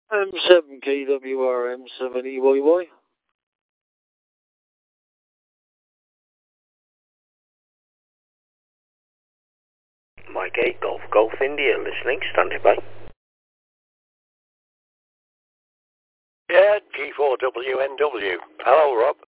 M7KWRM7EYY. Mike 8 Golf Golf India listening, standing by. Yeah, G4WNW. Hello, Rob.